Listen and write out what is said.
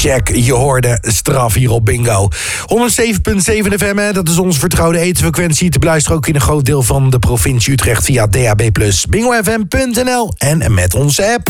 Check, je hoorde straf hier op Bingo. 107.7 FM, hè, dat is onze vertrouwde etenfrequentie. Te beluisteren ook in een groot deel van de provincie Utrecht via DAB+, bingofm.nl en met onze app.